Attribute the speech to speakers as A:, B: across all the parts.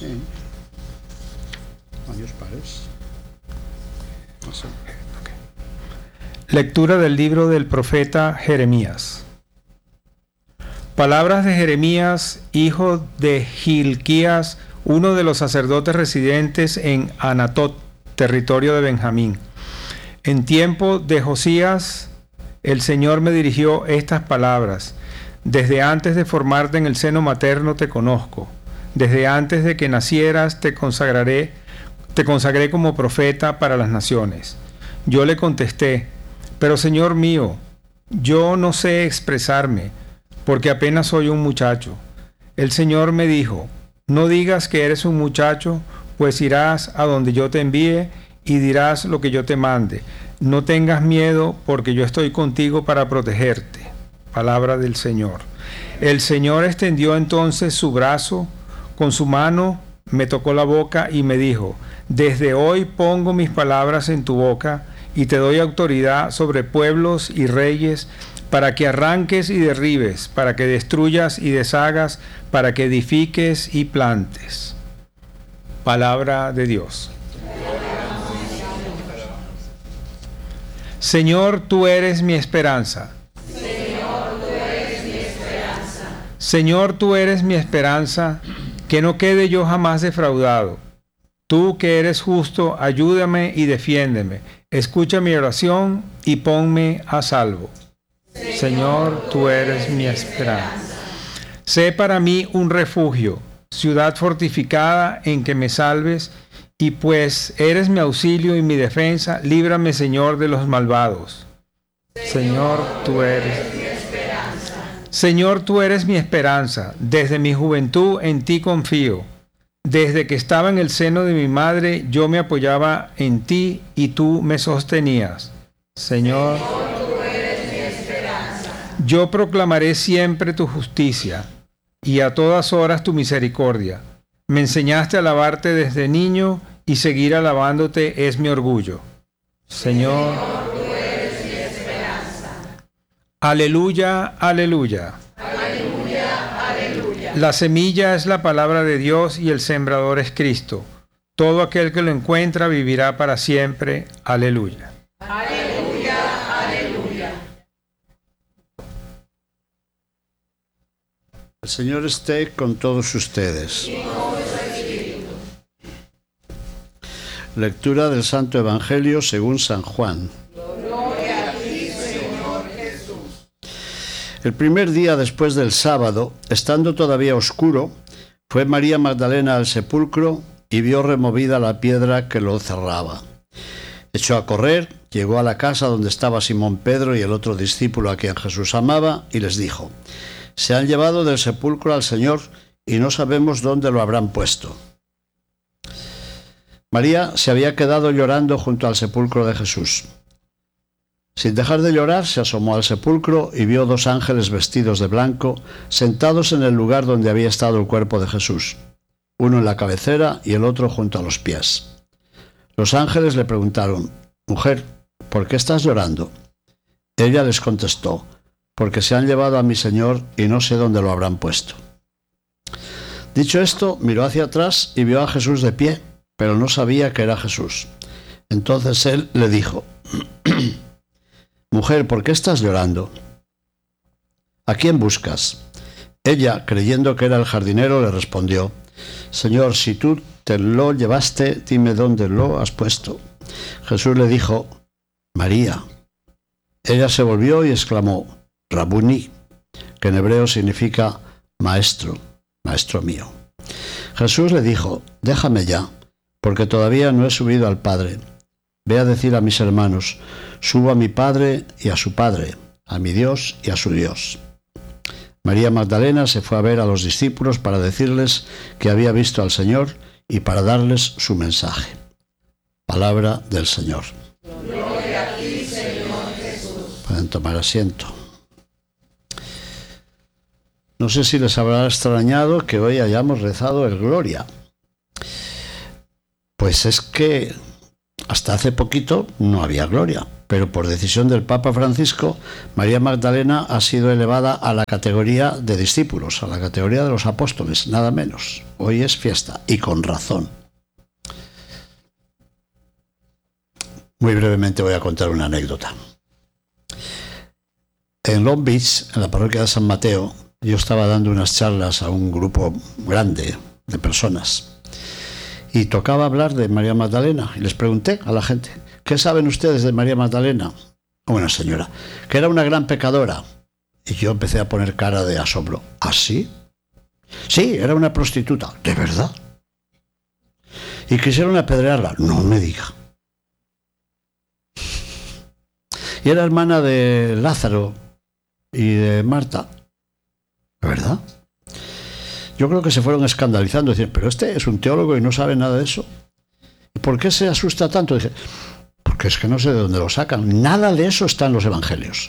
A: Sí. Varios pares. No sé.
B: Lectura del libro del profeta Jeremías. Palabras de Jeremías, hijo de Hilquías, uno de los sacerdotes residentes en Anatot, territorio de Benjamín. En tiempo de Josías, el Señor me dirigió estas palabras: desde antes de formarte en el seno materno te conozco, desde antes de que nacieras te consagré como profeta para las naciones. Yo le contesté: pero Señor mío, yo no sé expresarme, porque apenas soy un muchacho. El Señor me dijo: no digas que eres un muchacho, pues irás a donde yo te envíe y dirás lo que yo te mande. No tengas miedo, porque yo estoy contigo para protegerte. Palabra del Señor. El Señor extendió entonces su brazo, con su mano me tocó la boca y me dijo: desde hoy pongo mis palabras en tu boca y te doy autoridad sobre pueblos y reyes, para que arranques y derribes, para que destruyas y deshagas, para que edifiques y plantes. Palabra de Dios. Señor, tú eres mi esperanza.
C: Señor, tú eres mi esperanza.
B: Señor, tú eres mi esperanza, que no quede yo jamás defraudado. Tú que eres justo, ayúdame y defiéndeme. Escucha mi oración y ponme a salvo. Señor, tú eres mi esperanza. Sé para mí un refugio, ciudad fortificada en que me salves, y pues eres mi auxilio y mi defensa, líbrame, Señor, de los malvados. Señor, tú eres mi esperanza. Señor, tú eres mi esperanza. Desde mi juventud en ti confío. Desde que estaba en el seno de mi madre, yo me apoyaba en ti y tú me sostenías. Señor,
C: tú eres mi esperanza.
B: Yo proclamaré siempre tu justicia y a todas horas tu misericordia. Me enseñaste a alabarte desde niño y seguir alabándote es mi orgullo. Señor,
C: tú eres mi esperanza.
B: Aleluya, aleluya.
C: Aleluya, aleluya.
B: La semilla es la palabra de Dios y el sembrador es Cristo. Todo aquel que lo encuentra vivirá para siempre. Aleluya.
C: Aleluya, aleluya.
A: El Señor esté con todos ustedes. Lectura del Santo Evangelio según San Juan.
C: Gloria a ti, Señor Jesús.
A: El primer día después del sábado, estando todavía oscuro, fue María Magdalena al sepulcro y vio removida la piedra que lo cerraba. Echó a correr, llegó a la casa donde estaba Simón Pedro y el otro discípulo a quien Jesús amaba, y les dijo: se han llevado del sepulcro al Señor y no sabemos dónde lo habrán puesto. María se había quedado llorando junto al sepulcro de Jesús. Sin dejar de llorar, se asomó al sepulcro y vio dos ángeles vestidos de blanco, sentados en el lugar donde había estado el cuerpo de Jesús, uno en la cabecera y el otro junto a los pies. Los ángeles le preguntaron: mujer, ¿por qué estás llorando? Ella les contestó: porque se han llevado a mi Señor y no sé dónde lo habrán puesto. Dicho esto, miró hacia atrás y vio a Jesús de pie, pero no sabía que era Jesús. Entonces él le dijo: mujer, ¿por qué estás llorando? ¿A quién buscas? Ella, creyendo que era el jardinero, le respondió: Señor, si tú te lo llevaste, dime dónde lo has puesto. Jesús le dijo: María. Ella se volvió y exclamó: Rabuni, que en hebreo significa maestro, maestro mío. Jesús le dijo: déjame ya, porque todavía no he subido al Padre. Ve a decir a mis hermanos: subo a mi Padre y a su Padre, a mi Dios y a su Dios. María Magdalena se fue a ver a los discípulos para decirles que había visto al Señor y para darles su mensaje. Palabra del Señor.
C: Gloria a ti, Señor Jesús.
A: Pueden tomar asiento. No sé si les habrá extrañado que hoy hayamos rezado el Gloria. Pues es que hasta hace poquito no había Gloria. pero por decisión del Papa Francisco, María Magdalena ha sido elevada a la categoría de discípulos, a la categoría de los apóstoles, nada menos. Hoy es fiesta, y con razón. Muy brevemente voy a contar una anécdota. En Long Beach, en la parroquia de San Mateo, yo estaba dando unas charlas a un grupo grande de personas y tocaba hablar de María Magdalena, y les pregunté a la gente: ¿qué saben ustedes de María Magdalena? Una señora, que era una gran pecadora. Y yo empecé a poner cara de asombro. ¿Ah, sí? Sí, era una prostituta. ¿De verdad? Y quisieron apedrearla. No me diga. Y era hermana de Lázaro y de Marta. ¿De verdad? Yo creo que se fueron escandalizando. Decían, pero este es un teólogo y no sabe nada de eso. ¿Y por qué se asusta tanto? Dije, porque es que no sé de dónde lo sacan. Nada de eso está en los evangelios.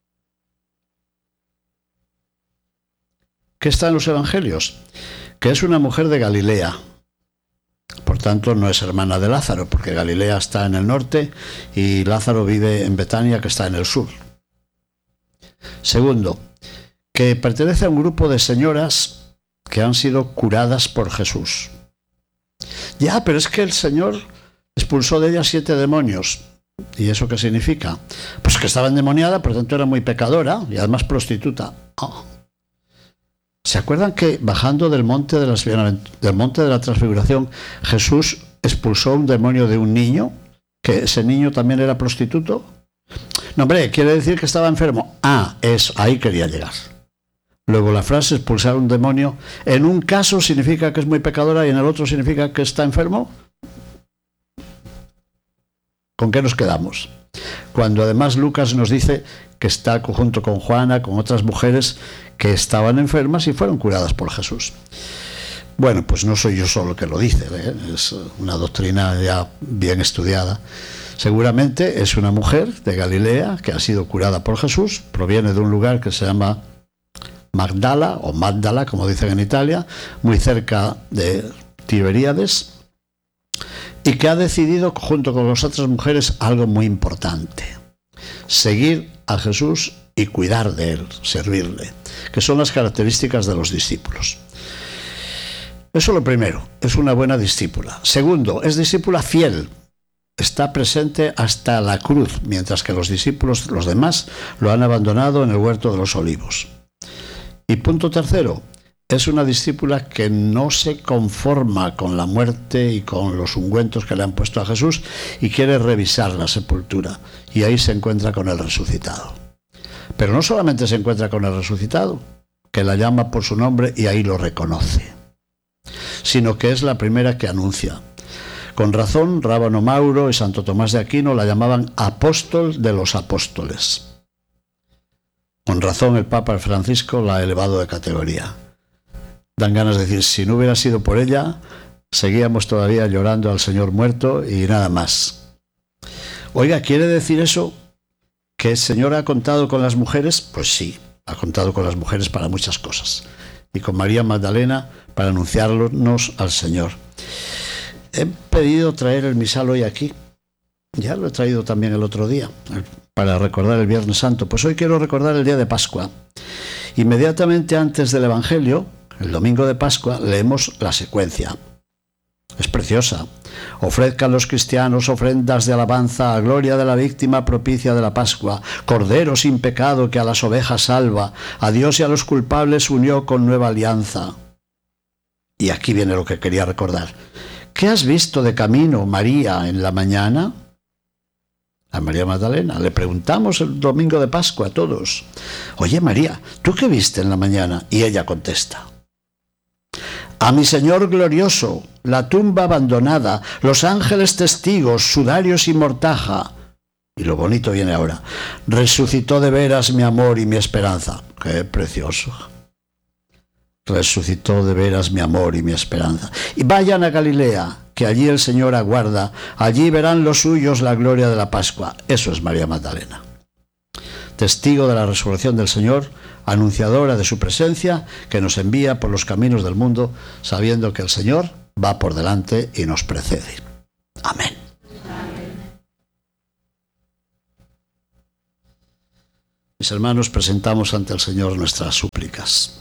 A: ¿Qué está en los evangelios? Que es una mujer de Galilea. Por tanto, no es hermana de Lázaro, porque Galilea está en el norte y Lázaro vive en Betania, que está en el sur. Segundo, que pertenece a un grupo de señoras que han sido curadas por Jesús. Ya, pero es que el Señor expulsó de ella 7 demonios. ¿Y eso qué significa? Pues que estaba endemoniada, por tanto era muy pecadora y además prostituta. Oh. ¿Se acuerdan que bajando del monte de la Transfiguración, Jesús expulsó un demonio de un niño? ¿Que ese niño también era prostituto? No, hombre, quiere decir que estaba enfermo. Ahí quería llegar. Luego la frase expulsar un demonio, en un caso significa que es muy pecadora y en el otro significa que está enfermo. ¿Con qué nos quedamos? Cuando además Lucas nos dice que está junto con Juana, con otras mujeres que estaban enfermas y fueron curadas por Jesús. Bueno, pues no soy yo solo el que lo dice, ¿eh? Es una doctrina ya bien estudiada. Seguramente es una mujer de Galilea que ha sido curada por Jesús, proviene de un lugar que se llama Magdala, o Magdala, como dicen en Italia, muy cerca de Tiberíades, y que ha decidido, junto con las otras mujeres, algo muy importante: seguir a Jesús y cuidar de él, servirle, que son las características de los discípulos. Eso es lo primero, es una buena discípula. Segundo, es discípula fiel, está presente hasta la cruz, mientras que los discípulos, los demás, lo han abandonado en el huerto de los olivos. Y punto tercero, es una discípula que no se conforma con la muerte y con los ungüentos que le han puesto a Jesús y quiere revisar la sepultura. Y ahí se encuentra con el resucitado. Pero no solamente se encuentra con el resucitado, que la llama por su nombre y ahí lo reconoce, sino que es la primera que anuncia. Con razón, Rábano Mauro y Santo Tomás de Aquino la llamaban apóstol de los apóstoles. Con razón, el Papa Francisco la ha elevado de categoría. Dan ganas de decir, si no hubiera sido por ella, seguíamos todavía llorando al Señor muerto y nada más. Oiga, ¿quiere decir eso que el Señor ha contado con las mujeres? Pues sí, ha contado con las mujeres para muchas cosas. Y con María Magdalena para anunciarnos al Señor. He pedido traer el misal hoy aquí. Ya lo he traído también el otro día, para recordar el Viernes Santo. Pues hoy quiero recordar el día de Pascua. Inmediatamente antes del Evangelio, el domingo de Pascua, leemos la secuencia. Es preciosa. Ofrezcan los cristianos ofrendas de alabanza a gloria de la víctima propicia de la Pascua, Cordero sin pecado que a las ovejas salva, a Dios y a los culpables unió con nueva alianza. Y aquí viene lo que quería recordar. ¿Qué has visto de camino, María, en la mañana? A María Magdalena. Le preguntamos el domingo de Pascua a todos. Oye, María, ¿tú qué viste en la mañana? Y ella contesta. A mi Señor glorioso, la tumba abandonada, los ángeles testigos, sudarios y mortaja. Y lo bonito viene ahora. Resucitó de veras mi amor y mi esperanza. ¡Qué precioso! Resucitó de veras mi amor y mi esperanza. Y vayan a Galilea, que allí el Señor aguarda. Allí verán los suyos la gloria de la Pascua. Eso es María Magdalena. Testigo de la resurrección del Señor, anunciadora de su presencia, que nos envía por los caminos del mundo, sabiendo que el Señor va por delante y nos precede. Amén. Mis hermanos, presentamos ante el Señor nuestras súplicas.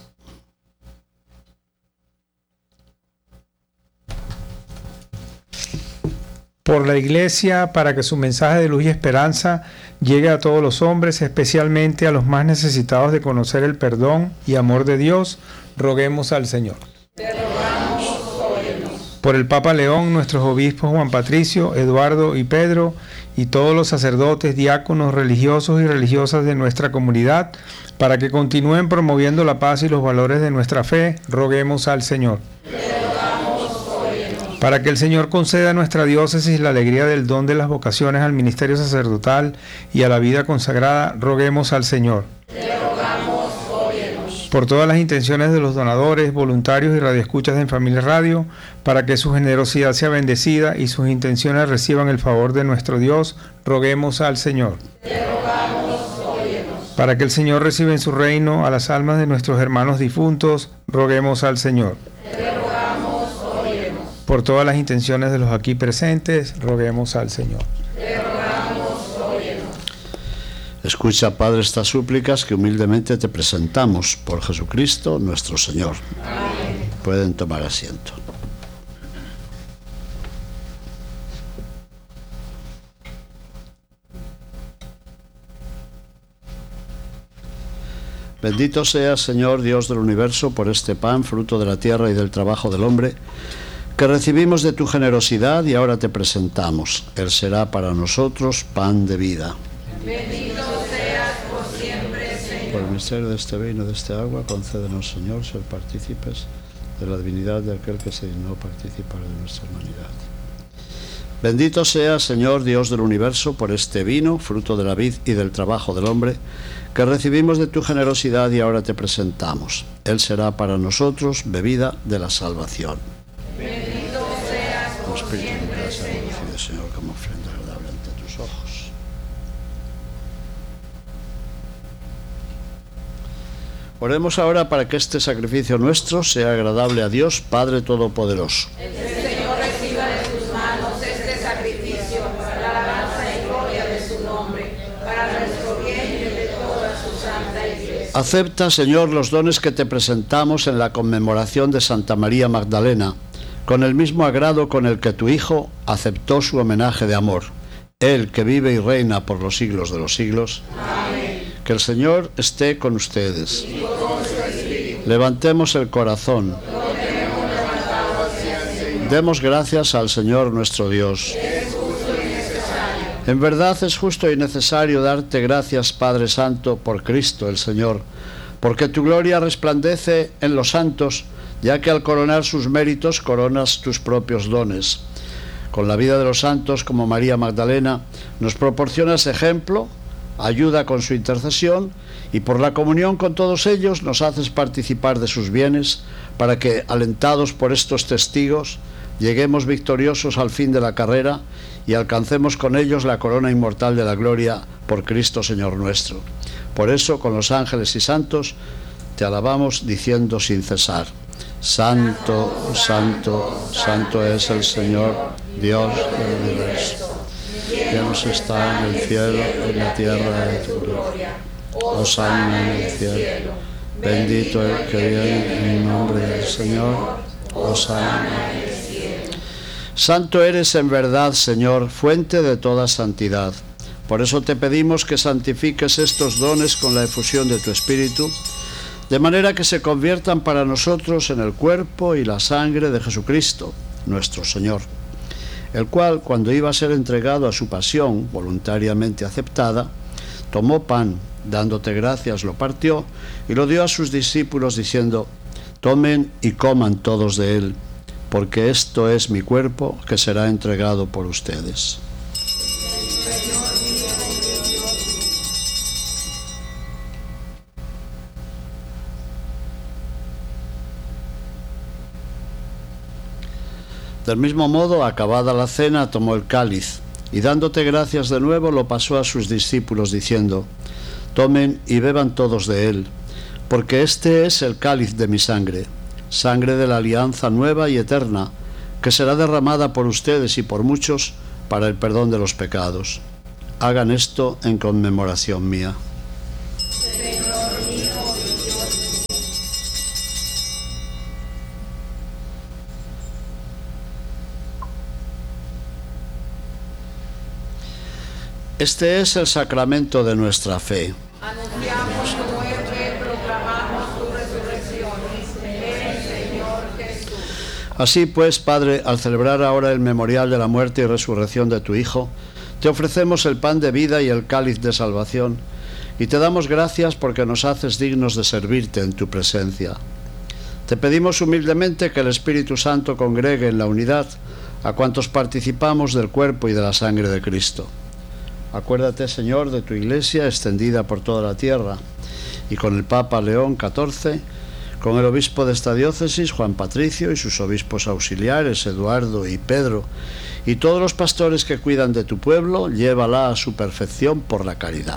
B: Por la Iglesia, para que su mensaje de luz y esperanza llegue a todos los hombres, especialmente a los más necesitados de conocer el perdón y amor de Dios, roguemos al Señor.
C: Te rogamos, óyenos.
B: Por el Papa León, nuestros obispos Juan Patricio, Eduardo y Pedro, y todos los sacerdotes, diáconos, religiosos y religiosas de nuestra comunidad, para que continúen promoviendo la paz y los valores de nuestra fe, roguemos al Señor. Para que el Señor conceda a nuestra diócesis la alegría del don de las vocaciones al ministerio sacerdotal y a la vida consagrada, roguemos al Señor.
C: Te rogamos, óyenos.
B: Por todas las intenciones de los donadores, voluntarios y radioescuchas de En Familia Radio, para que su generosidad sea bendecida y sus intenciones reciban el favor de nuestro Dios, roguemos al Señor.
C: Te rogamos, óyenos.
B: Para que el Señor reciba en su reino a las almas de nuestros hermanos difuntos, roguemos al Señor.
C: Te rogamos, óyenos.
B: Por todas las intenciones de los aquí presentes, roguemos al Señor.
C: Te rogamos, óyenos.
A: Escucha, Padre, estas súplicas que humildemente te presentamos por Jesucristo nuestro Señor.
C: Amén.
A: Pueden tomar asiento. Bendito seas, Señor Dios del universo, por este pan, fruto de la tierra y del trabajo del hombre, que recibimos de tu generosidad y ahora te presentamos. Él será para nosotros pan de vida.
C: Bendito seas por siempre, Señor.
A: Por el misterio de este vino y de este agua, concédenos, Señor, ser partícipes de la divinidad de aquel que se dignó participar de nuestra humanidad. Bendito seas, Señor Dios del universo, por este vino, fruto de la vid y del trabajo del hombre, que recibimos de tu generosidad y ahora te presentamos. Él será para nosotros bebida de la salvación.
C: Bendito seas por
A: Espíritu de
C: siempre,
A: gracia,
C: Señor.
A: recibe, Señor, como ofrenda agradable ante tus ojos. Oremos ahora para que este sacrificio nuestro sea agradable a Dios, Padre Todopoderoso.
C: El Señor reciba de tus manos este sacrificio para la alabanza y gloria de su nombre, para nuestro bien y el de toda su santa Iglesia.
A: Acepta, Señor, los dones que te presentamos en la conmemoración de Santa María Magdalena, con el mismo agrado con el que tu Hijo aceptó su homenaje de amor. Él, que vive y reina por los siglos de los siglos.
C: Amén.
A: Que el Señor esté con ustedes. Levantemos el corazón. Demos gracias al Señor nuestro Dios. En verdad es justo y necesario darte gracias, Padre Santo, por Cristo el Señor, porque tu gloria resplandece en los santos, ya que al coronar sus méritos coronas tus propios dones. Con la vida de los santos, como María Magdalena, nos proporcionas ejemplo, ayuda con su intercesión, y por la comunión con todos ellos nos haces participar de sus bienes, para que, alentados por estos testigos, lleguemos victoriosos al fin de la carrera y alcancemos con ellos la corona inmortal de la gloria por Cristo Señor nuestro. Por eso, con los ángeles y santos, te alabamos diciendo sin cesar: Santo, santo, santo es el Señor, Dios del universo. Llenos está en el cielo y en la tierra de tu gloria. Hosana en el cielo. Bendito el que viene en el nombre del Señor. Hosana en el cielo. Santo eres en verdad, Señor, fuente de toda santidad. Por eso te pedimos que santifiques estos dones con la efusión de tu Espíritu, de manera que se conviertan para nosotros en el cuerpo y la sangre de Jesucristo, nuestro Señor, el cual, cuando iba a ser entregado a su pasión voluntariamente aceptada, tomó pan, dándote gracias, lo partió y lo dio a sus discípulos diciendo: tomen y coman todos de él, porque esto es mi cuerpo que será entregado por ustedes. Del mismo modo, acabada la cena, tomó el cáliz y dándote gracias de nuevo lo pasó a sus discípulos diciendo: tomen y beban todos de él, porque este es el cáliz de mi sangre, sangre de la alianza nueva y eterna, que será derramada por ustedes y por muchos para el perdón de los pecados. Hagan esto en conmemoración mía. Este es el sacramento de nuestra fe.
C: Anunciamos tu muerte, proclamamos tu resurrección. Ven, Señor Jesús.
A: Así pues, Padre, al celebrar ahora el memorial de la muerte y resurrección de tu Hijo, te ofrecemos el pan de vida y el cáliz de salvación, y te damos gracias porque nos haces dignos de servirte en tu presencia. Te pedimos humildemente que el Espíritu Santo congregue en la unidad a cuantos participamos del cuerpo y de la sangre de Cristo. Acuérdate, Señor, de tu Iglesia extendida por toda la tierra, y con el Papa León XIV, con el obispo de esta diócesis, Juan Patricio, y sus obispos auxiliares, Eduardo y Pedro, y todos los pastores que cuidan de tu pueblo, llévala a su perfección por la caridad.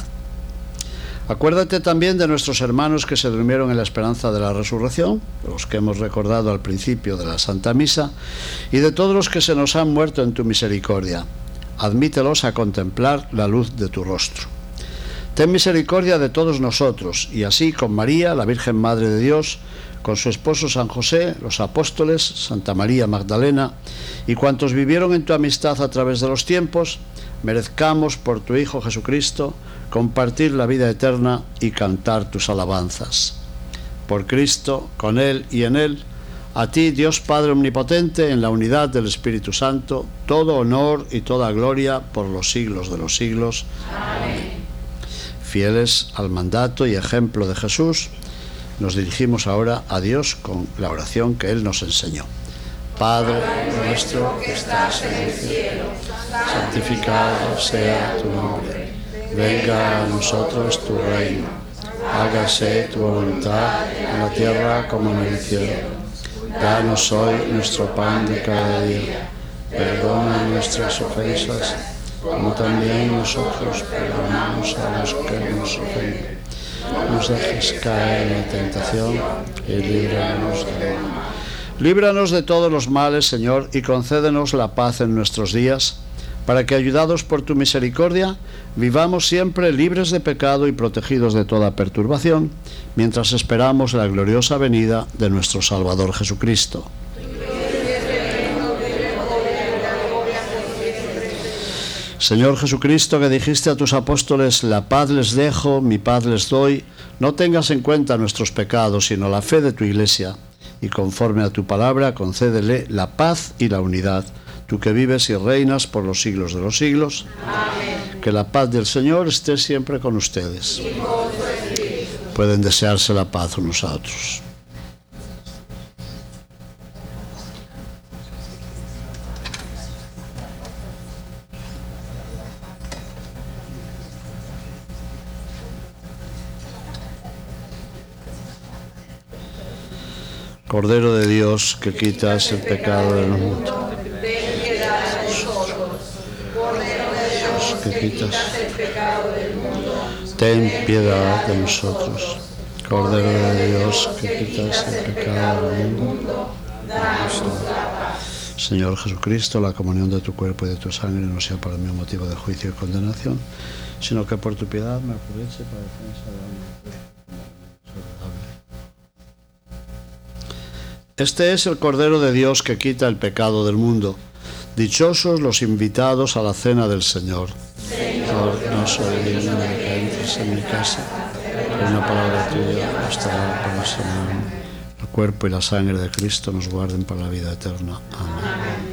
A: Acuérdate también de nuestros hermanos que se durmieron en la esperanza de la resurrección, los que hemos recordado al principio de la Santa Misa, y de todos los que se nos han muerto en tu misericordia. Admítelos a contemplar la luz de tu rostro. Ten misericordia de todos nosotros, y así con María, la Virgen Madre de Dios, con su esposo San José, los apóstoles, Santa María Magdalena, y cuantos vivieron en tu amistad a través de los tiempos, merezcamos por tu Hijo Jesucristo compartir la vida eterna y cantar tus alabanzas. Por Cristo, con Él y en Él, a ti, Dios Padre Omnipotente, en la unidad del Espíritu Santo, todo honor y toda gloria por los siglos de los siglos.
C: Amén.
A: Fieles al mandato y ejemplo de Jesús, nos dirigimos ahora a Dios con la oración que Él nos enseñó. Padre nuestro que estás en el cielo, santificado sea tu nombre. Venga a nosotros tu reino. Hágase tu voluntad en la tierra como en el cielo. Danos hoy nuestro pan de cada día. Perdona nuestras ofensas, como también nosotros perdonamos a los que nos ofenden. No nos dejes caer en la tentación y líbranos del mal. Líbranos de todos los males, Señor, y concédenos la paz en nuestros días, para que, ayudados por tu misericordia, vivamos siempre libres de pecado y protegidos de toda perturbación, mientras esperamos la gloriosa venida de nuestro Salvador Jesucristo. Señor Jesucristo, que dijiste a tus apóstoles, la paz les dejo, mi paz les doy, no tengas en cuenta nuestros pecados, sino la fe de tu Iglesia, y conforme a tu palabra, concédele la paz y la unidad, tú que vives y reinas por los siglos de los siglos.
C: Amén.
A: Que la paz del Señor esté siempre con ustedes. Pueden desearse la paz unos a otros. Cordero de Dios, que quitas el pecado del mundo.
C: Ten piedad de nosotros. Cordero de Dios,
A: que
C: que
A: quitas
C: quitas el pecado del mundo.
A: Ten piedad de nosotros. Cordero de Dios, que quitas el pecado del mundo.
C: Danos la paz.
A: Señor Jesucristo, la comunión de tu cuerpo y de tu sangre no sea para mí un motivo de juicio y condenación, sino que por tu piedad me aproveche para defensa de la vida. Este es el Cordero de Dios que quita el pecado del mundo. Dichosos los invitados a la cena del Señor. Señor, no soy digno de que entres en mi casa, pero una palabra tuya bastará para sanarme. El cuerpo y la sangre de Cristo nos guarden para la vida eterna. Amén.